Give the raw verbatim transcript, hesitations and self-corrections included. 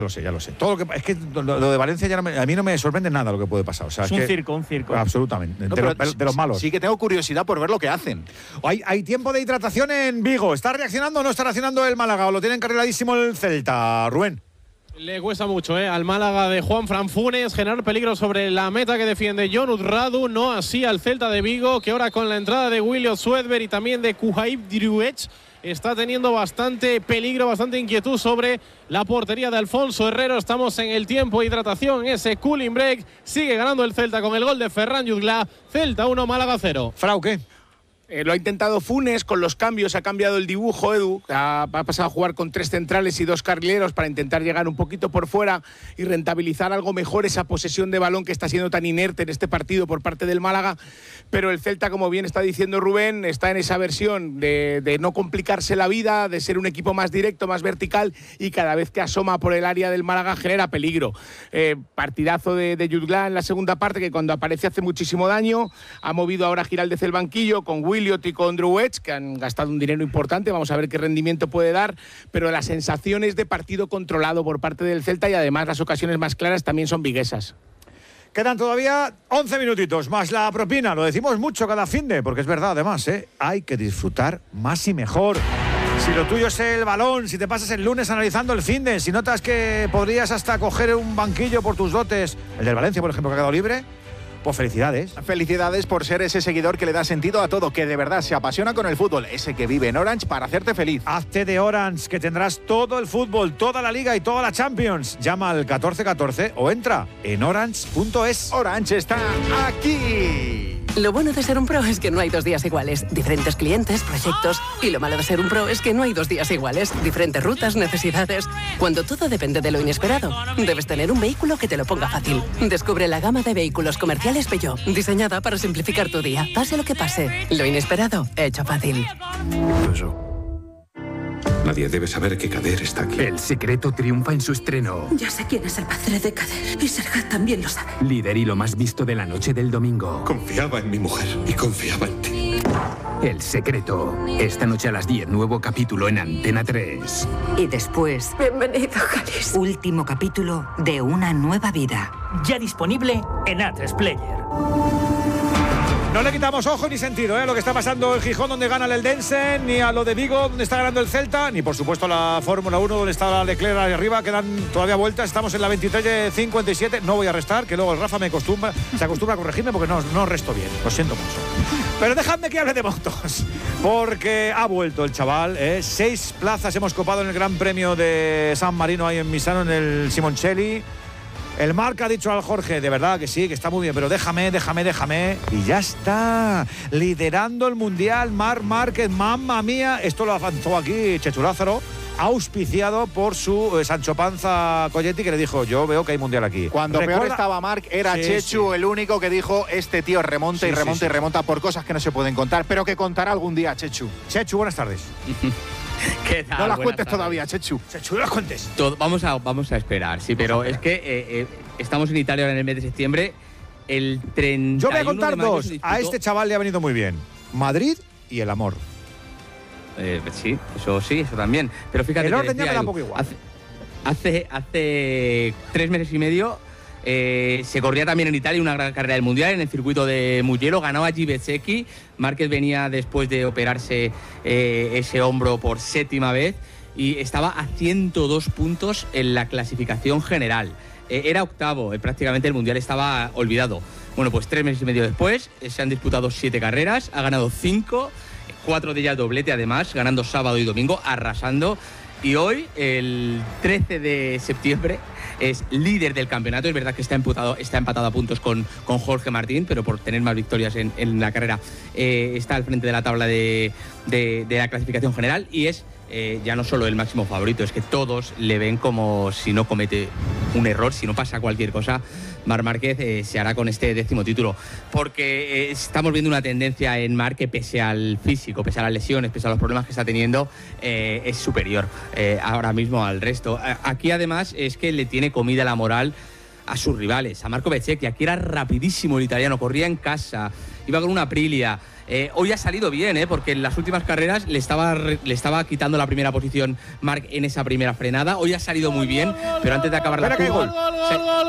Lo sé, ya lo sé. Todo lo que es que lo, lo de Valencia ya no me, a mí no me sorprende nada lo que puede pasar. O sea, es, es un que, circo, un circo. Absolutamente. No, de, pero, los, de los malos. Sí que tengo curiosidad por ver lo que hacen. Hay, hay tiempo de hidratación en Vigo. ¿Está reaccionando o no está reaccionando el Málaga? ¿O lo tiene encarriladísimo el Celta? Rubén. Le cuesta mucho ¿eh? al Málaga de Juan Fran Funes generar peligro sobre la meta que defiende Jon Urradu, no así al Celta de Vigo, que ahora con la entrada de William Swedberg y también de Kuhaib Driouech está teniendo bastante peligro, bastante inquietud sobre la portería de Alfonso Herrero. Estamos en el tiempo de hidratación, ese cooling break. Sigue ganando el Celta con el gol de Ferran Jutgla. Celta uno, Málaga cero. Frau, ¿qué? Eh, lo ha intentado Funes con los cambios, ha cambiado el dibujo, Edu. Ha, ha pasado a jugar con tres centrales y dos carrileros para intentar llegar un poquito por fuera y rentabilizar algo mejor esa posesión de balón que está siendo tan inerte en este partido por parte del Málaga. Pero el Celta, como bien está diciendo Rubén, está en esa versión de, de no complicarse la vida, de ser un equipo más directo, más vertical, y cada vez que asoma por el área del Málaga genera peligro. Eh, partidazo de, de Jutgla en la segunda parte, que cuando aparece hace muchísimo daño. Ha movido ahora a Giraldez el banquillo con Williot y con Driouech, que han gastado un dinero importante. Vamos a ver qué rendimiento puede dar, pero las sensaciones de partido controlado por parte del Celta, y además las ocasiones más claras también son viguesas. Quedan todavía once minutitos, más la propina. Lo decimos mucho cada finde, porque es verdad, además, ¿eh? Hay que disfrutar más y mejor. Si lo tuyo es el balón, si te pasas el lunes analizando el finde, si notas que podrías hasta coger un banquillo por tus dotes, el del Valencia, por ejemplo, que ha quedado libre, pues felicidades. Felicidades por ser ese seguidor que le da sentido a todo, que de verdad se apasiona con el fútbol, ese que vive en Orange para hacerte feliz. Hazte de Orange, que tendrás todo el fútbol, toda la Liga y toda la Champions. Llama al catorce catorce o entra en orange punto es. Orange está aquí. Lo bueno de ser un pro es que no hay dos días iguales. Diferentes clientes, proyectos. Y lo malo de ser un pro es que no hay dos días iguales. Diferentes rutas, necesidades. Cuando todo depende de lo inesperado, debes tener un vehículo que te lo ponga fácil. Descubre la gama de vehículos comerciales Peugeot, diseñada para simplificar tu día. Pase lo que pase, lo inesperado, hecho fácil. Nadie debe saber que Kader está aquí. El Secreto triunfa en su estreno. Ya sé quién es el padre de Kader, y Serhat también lo sabe. Líder y lo más visto de la noche del domingo. Confiaba en mi mujer y confiaba en ti. El Secreto. Esta noche a las diez, nuevo capítulo en Antena tres. Y después, bienvenido, Calis. Último capítulo de Una nueva vida. Ya disponible en A tres Player. No le quitamos ojo ni sentido ¿eh? a lo que está pasando en Gijón, donde gana el Eldense, ni a lo de Vigo, donde está ganando el Celta, ni por supuesto a la Fórmula uno, donde está Leclerc ahí arriba. Quedan todavía vueltas, estamos en la veintitrés de cincuenta y siete. No voy a restar, que luego el Rafa me acostumbra, se acostumbra a corregirme porque no, no resto bien, lo siento mucho. Pero dejadme que hable de motos, porque ha vuelto el chaval. ¿eh? Seis plazas hemos copado en el Gran Premio de San Marino, ahí en Misano, en el Simoncelli. El Marc ha dicho al Jorge, de verdad que sí, que está muy bien, pero déjame, déjame, déjame. Y ya está, liderando el Mundial, Marc Márquez, mamma mía. Esto lo avanzó aquí Chechu Lázaro, auspiciado por su eh, Sancho Panza Colletti, que le dijo, yo veo que hay Mundial aquí. Cuando ¿Recuerda? peor estaba Marc, era sí, Chechu sí. el único que dijo, este tío remonta sí, y remonta sí, y sí. remonta por cosas que no se pueden contar, pero que contará algún día, Chechu. Chechu, buenas tardes. ¿Qué tal? No las Buenas cuentes tardes. todavía, Chechu. Chechu, no las cuentes. Todo, vamos, a, vamos a esperar, sí, pero es que eh, eh, estamos en Italia ahora en el mes de septiembre. El treinta y uno Yo voy a contar de mayo dos. se disputó- A este chaval le ha venido muy bien. Madrid y el amor. Eh, sí, eso sí, eso también. Pero fíjate El que orden ya decía me da un Edu, poco igual. Hace, hace, hace tres meses y medio eh, se corría también en Italia una gran carrera del Mundial en el circuito de Mugello. Ganaba Gibesecchi. Márquez venía después de operarse eh, ese hombro por séptima vez y estaba a ciento dos puntos en la clasificación general. Eh, era octavo, eh, prácticamente el Mundial estaba olvidado. Bueno, pues tres meses y medio después eh, se han disputado siete carreras, ha ganado cinco, cuatro de ellas doblete además, ganando sábado y domingo, arrasando. Y hoy, el trece de septiembre, es líder del campeonato. Es verdad que está empatado, está empatado a puntos con, con Jorge Martín, pero por tener más victorias en, en la carrera eh, está al frente de la tabla de, de, de la clasificación general y es eh, ya no solo el máximo favorito, es que todos le ven como si no comete un error, si no pasa cualquier cosa, Marc Márquez eh, se hará con este décimo título, porque eh, estamos viendo una tendencia en Marc que pese al físico, pese a las lesiones, pese a los problemas que está teniendo, eh, es superior eh, ahora mismo al resto. Aquí además es que le tiene comida la moral a sus rivales, a Marco Bezzecchi. Aquí era rapidísimo el italiano, corría en casa, iba con una Aprilia, Eh, hoy ha salido bien, ¿eh? Porque en las últimas carreras le estaba, le estaba quitando la primera posición Marc en esa primera frenada. Hoy ha salido muy bien, pero antes de acabar la Espera, que hay curva… gol. se-